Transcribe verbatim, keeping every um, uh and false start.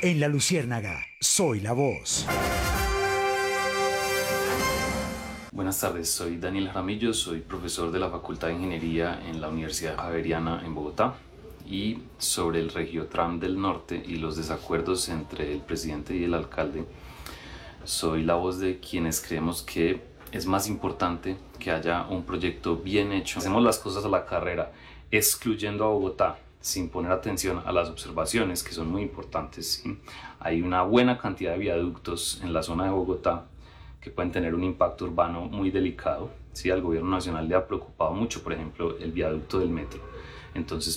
En La Luciérnaga, soy la voz. Buenas tardes, soy Daniel Jaramillo, soy profesor de la Facultad de Ingeniería en la Universidad Javeriana en Bogotá, y sobre el Regiotram del Norte y los desacuerdos entre el presidente y el alcalde, soy la voz de quienes creemos que es más importante que haya un proyecto bien hecho. Hacemos las cosas a la carrera, excluyendo a Bogotá, sin poner atención a las observaciones que son muy importantes, ¿sí? Hay una buena cantidad de viaductos en la zona de Bogotá que pueden tener un impacto urbano muy delicado, ¿sí? Al gobierno nacional le ha preocupado mucho, por ejemplo, el viaducto del metro. Entonces